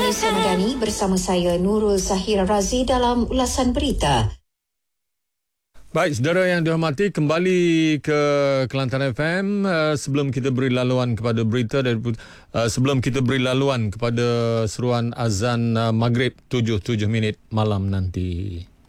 Malaysia Madani bersama saya Nurul Zahira Razi dalam ulasan berita. Baik, saudara yang dihormati, kembali ke Kelantan FM sebelum kita beri laluan kepada berita dan sebelum kita beri laluan kepada seruan azan Maghrib 7 minit malam nanti.